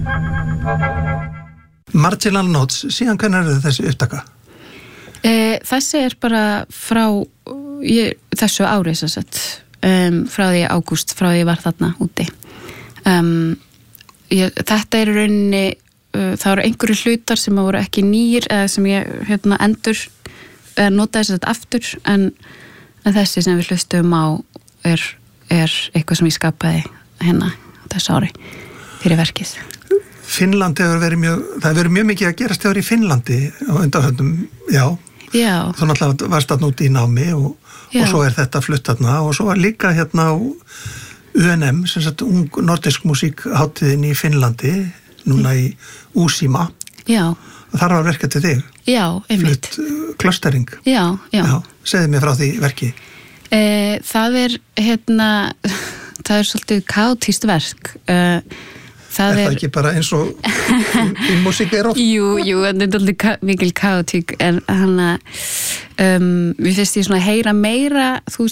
Marginal Notes, síðan hvernig þessi upptaka? Þessi bara frá þessu ári sem sagt, frá því ágúst, frá því ég var þarna úti. Þetta í rauninni, það voru einhverju hlutar sem voru ekki nýr eða sem ég endur notaði þess að aftur en þessi sem við hlustum á er eitthvað sem ég skapaði þessu ári fyrir verkið. Finnland það hefur verið mjög mikið að gerast þegar í Finnlandi á undanförnum, já. Þú náttúrulega varst þarna úti í námi og svo er þetta flutt þarna og svo var líka á UNM, sem sagt ung nordisk músíkhátíðin í Finnlandi, núna í Úsíma. Já. Og þar var verkið til þig. Já, einmitt. Flutt klöstering. Já. Segðu mér frá því verki. Það er svolítið kaotískt verk. Það er ekki bara eins og í músík oft? Jú, þetta er svolítið mikil kaotík en við finnst ég svona heyra meira, þú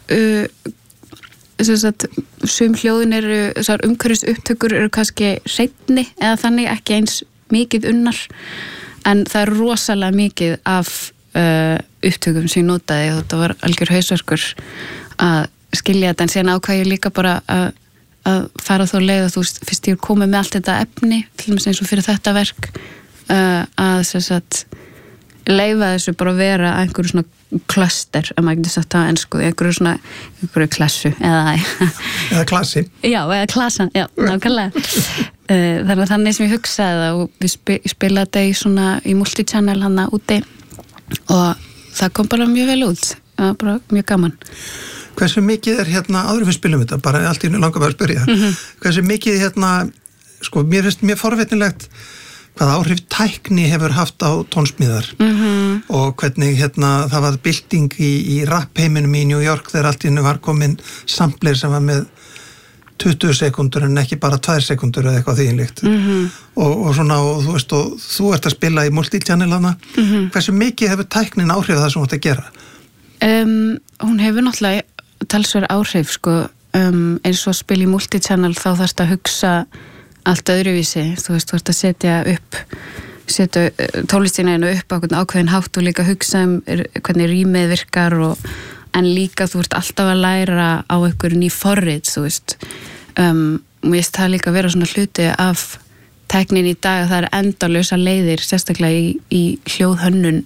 veist, sum hljóðin eru, þessar umhverfis upptökur eru kannski seinni eða þannig ekki eins mikið unnar en það er rosalega mikið af upptökum sem ég notaði og þetta var algjör hausverkur að skilja þetta en síðan ákvað ég líka bara að fara þá leið að þú veist, fyrst ég komið með allt þetta efni, til dæmis eins og fyrir þetta verk að þess að leyfa þessu bara að vera einhverju svona cluster, ef maður getur sagt það á ensku, einhverju klassu eða klassi. Já, eða klassan, já, nákvæmlega. Þannig sem ég hugsaði það og við spilaði þetta í multichannel hana úti og það kom bara mjög vel út, það var bara mjög gaman. Hversu mikið er áður við spilum þetta, bara allt í langar bara að spyrja, hversu mikið sko, mér finnst mjög forvitnilegt hvaða áhrif tækni hefur haft á tónsmíðar og hvernig það var bylting í rappheiminum í New York þegar allt í hennu var komin sampler sem var með 20 sekundur en ekki bara 2 sekundur eða eitthvað þýðinlíkt og svona og þú veist og þú ert að spila í multichannelana hversu mikið hefur tæknin áhrif það sem þú ert að gera? Hún hefur náttúrulega talsverð áhrif sko eins og spila í multichannel þá þarfst að hugsa allt öðruvísi, þú veist, þú ert að setja tónlistina upp á ákveðin hátt og líka hugsa hvernig rýmið virkar en líka þú ert alltaf að læra á einhverju ný forrit, þú veist og ég veist það líka að vera svona hluti af tæknin í dag að það er endalausa leiðir, sérstaklega í hljóðhönnun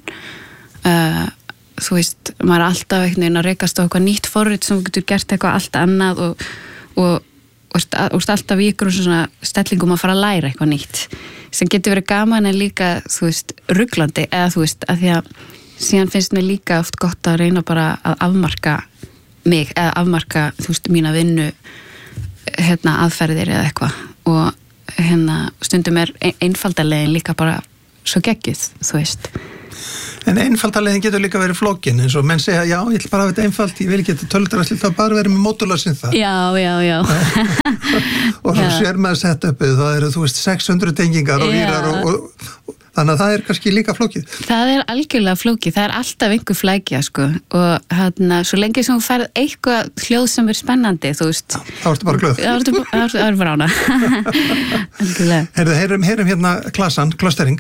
þú veist, maður er alltaf einhvern veginn að rekast á eitthvað nýtt forrit sem þú getur gert eitthvað allt annað og alltaf í ykkur svona stellingum að fara að læra eitthvað nýtt sem getur verið gaman en líka þú veist, ruglandi eða þú veist, að því að síðan finnst mér líka oft gott að reyna bara að afmarka mig eða afmarka, þú veist, mína vinnu aðferðir eða eitthvað og stundum er einfaldarlegin líka bara svo geggjuð, þú veist. En einfaldarlegin getur líka verið flókin eins og menn segja, já, ég ætla bara að vera einfalt ég vil ekki þetta töldrasl, það bara verið með módulasinn það. Já. Og þú sér með setupið, það eru, þú veist, 600 tengingar og vírar og þannig að það er kannski líka flókið. Það er algjörlega flókið, það er alltaf einhver flækja, sko, og svo lengi sem þú færð eitthvað hljóð sem er spennandi, þú veist. Þá ertu bara glöð. Það er bara ána. Algjörlega. Heyrum klassan, klöstering.